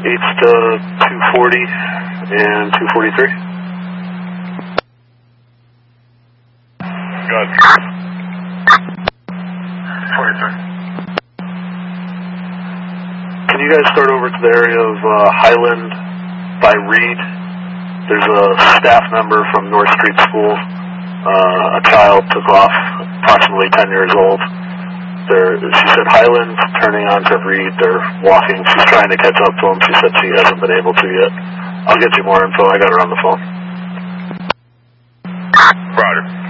8's to 240 and 243. Good. 43. Can you guys start over to the area of Highland by Reed? There's a staff member from North Street School. A child took off, approximately 10 years old. She said Highland, turning onto Reed. They're walking. She's trying to catch up to him. She said she hasn't been able to yet. I'll get you more info. I got her on the phone. Roger.